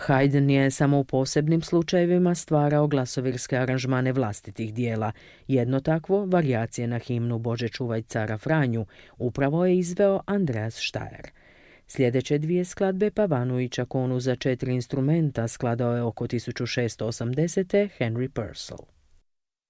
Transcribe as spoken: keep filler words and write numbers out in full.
Haydn je samo u posebnim slučajevima stvarao glasovirske aranžmane vlastitih dijela. Jedno takvo, varijacije na himnu Bože čuvaj cara Franju, upravo je izveo Andreas Steyr. Sljedeće dvije skladbe Pavanu i Čakonu za četiri instrumenta skladao je oko tisuću šeststo osamdesete Henry Purcell.